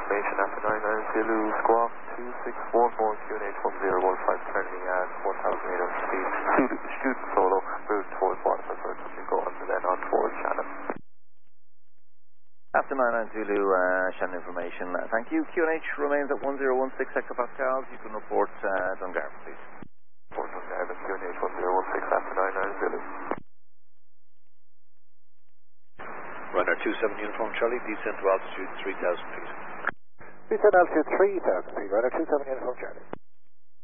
information after 99 Zulu, squawk 2614 QNH 1015, turning at 1,000 meters speed, student solo, route towards Waterford, touching go and then on towards Shannon. After 99 Zulu, Shannon information, thank you. QNH remains at 1016 hectopascals. You can report Dungarvan, please. Report Dungarvan, QNH 1016 after 99 Zulu. Runner 27 Uniform Charlie, descent to altitude 3,000 feet. Descent altitude 3,000 feet, runner 27 Uniform Charlie.